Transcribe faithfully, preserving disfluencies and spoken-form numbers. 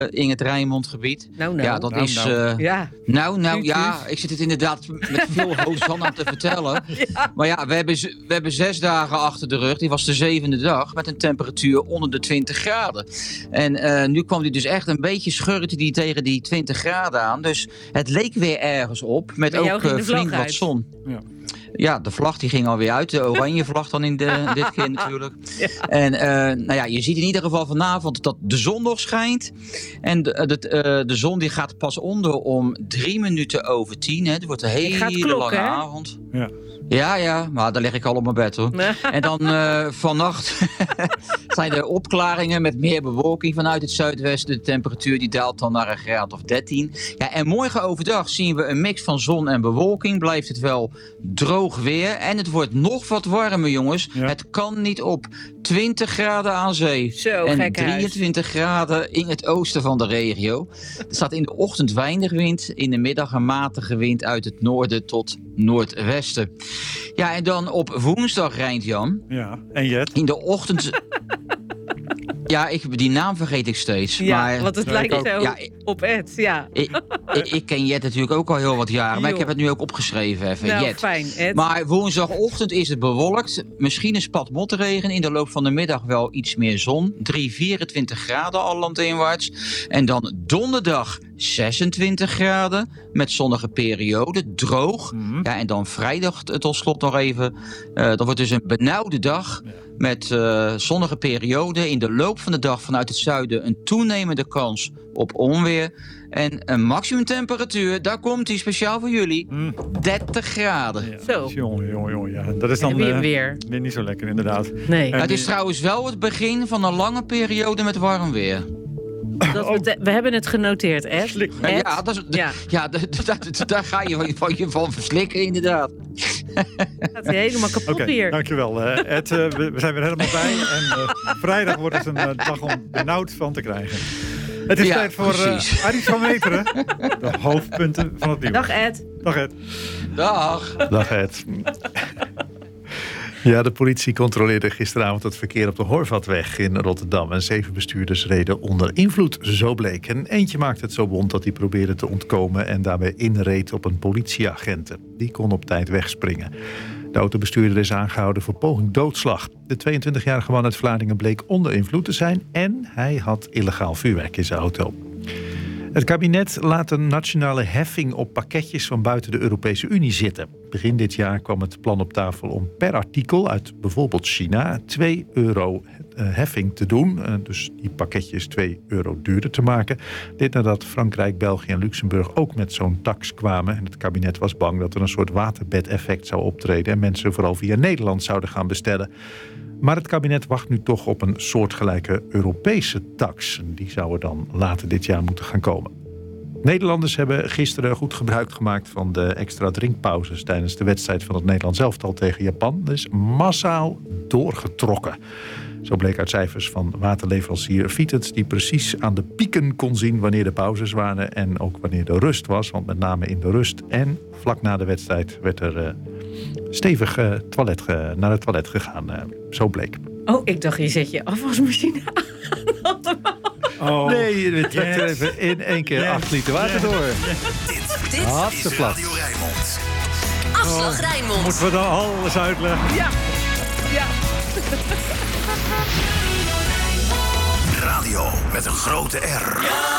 in het Rijnmondgebied. Nou, nou. Ja, dat nou, is... nou. Uh, Ja. Nou, nou ja, ik zit het inderdaad met veel hoofdvan aan te vertellen. Ja. Maar ja, we hebben, we hebben zes dagen achter de rug. Die was de zevende dag met een temperatuur onder de twintig graden. En uh, nu kwam die dus echt een beetje schurrte die tegen die twintig graden aan. Dus het leek weer ergens op, met Bij ook uh, flink wat zon. Ja. Ja, de vlag die ging alweer uit. De oranje vlag dan in de, dit keer natuurlijk. Ja. En uh, nou ja, je ziet in ieder geval vanavond dat de zon nog schijnt. En de, de, uh, de zon die gaat pas onder om drie minuten over tien. Hè. Het wordt een hele klok, lange hè? avond. Ja. Ja, ja, maar daar lig ik al op mijn bed hoor. Nee. En dan uh, vannacht zijn er opklaringen met meer bewolking vanuit het zuidwesten. De temperatuur die daalt dan naar een graad of dertien. Ja, en morgen overdag zien we een mix van zon en bewolking. Blijft het wel droog weer. En het wordt nog wat warmer, jongens. Ja. Het kan niet op. twintig graden aan zee. Zo, en drieëntwintig graden in het oosten van de regio. Er staat in de ochtend weinig wind. In de middag een matige wind uit het noorden tot noordwesten. Ja, en dan op woensdag, Rijnt-Jan. Ja, en Jet? In de ochtend... Ja, ik, die naam vergeet ik steeds. Ja, maar, want het ja, lijkt zo ja, op Ed, ja. Ik, ik, ik ken Jet natuurlijk ook al heel wat jaren, jo. maar ik heb het nu ook opgeschreven even, nou, Jet. Fijn, Ed. Maar woensdagochtend is het bewolkt. Misschien een spat motregen. In de loop van de middag wel iets meer zon. drie, vierentwintig graden al landinwaarts. En dan donderdag zesentwintig graden met zonnige periode, droog. Mm-hmm. Ja, en dan vrijdag tot slot nog even. Uh, dat wordt dus een benauwde dag ja. met uh, zonnige periode. In de loop van de dag vanuit het zuiden een toenemende kans op onweer. En een maximumtemperatuur, daar komt die speciaal voor jullie, mm. dertig graden. Ja. Zo. Jongen, jongen, jongen. Ja. Dat is dan weer, uh, weer. weer niet zo lekker, inderdaad. Nee. En het is trouwens wel het begin van een lange periode met warm weer. Dat we, we hebben het genoteerd, Ed. Slik. Ed? Ja, dat is, ja. ja d- d- d- daar ga je van, je van verslikken, inderdaad. Gaat hij helemaal kapot okay, hier. Dankjewel, uh, Ed. Uh, we, we zijn weer helemaal bij. En uh, vrijdag wordt het een uh, dag om benauwd van te krijgen. Het is ja, tijd voor uh, Arie van Meteren. De hoofdpunten van het nieuws. Dag, Ed. Dag, Ed. Dag. Dag, Ed. Ja, de politie controleerde gisteravond het verkeer op de Horvatweg in Rotterdam. En zeven bestuurders reden onder invloed, zo bleek. En eentje maakte het zo bond dat hij probeerde te ontkomen en daarbij inreed op een politieagent. Die kon op tijd wegspringen. De autobestuurder is aangehouden voor poging doodslag. De tweeëntwintigjarige man uit Vlaardingen bleek onder invloed te zijn en hij had illegaal vuurwerk in zijn auto. Het kabinet laat een nationale heffing op pakketjes van buiten de Europese Unie zitten. Begin dit jaar kwam het plan op tafel om per artikel uit bijvoorbeeld China twee euro heffing te doen. Dus die pakketjes twee euro duurder te maken. Dit nadat Frankrijk, België en Luxemburg ook met zo'n tax kwamen. En het kabinet was bang dat er een soort waterbedeffect zou optreden en mensen vooral via Nederland zouden gaan bestellen. Maar het kabinet wacht nu toch op een soortgelijke Europese tax. Die zou er dan later dit jaar moeten gaan komen. Nederlanders hebben gisteren goed gebruik gemaakt van de extra drinkpauzes tijdens de wedstrijd van het Nederlands elftal tegen Japan. Dat is massaal doorgetrokken. Zo bleek uit cijfers van waterleverancier Vitens, die precies aan de pieken kon zien wanneer de pauzes waren en ook wanneer de rust was. Want met name in de rust en vlak na de wedstrijd werd er uh, stevig uh, toilet ge- naar het toilet gegaan. Uh, zo bleek. Oh, ik dacht je zet je afwasmachine aan. Oh, nee, we trekken yes. even in één keer yes. acht liter water yes. door. Dit, dit Hartstikke is plat. Radio Rijnmond. Afslag oh, Rijnmond. Moeten we dan alles uitleggen? Ja. Ja. Radio met een grote R. Ja.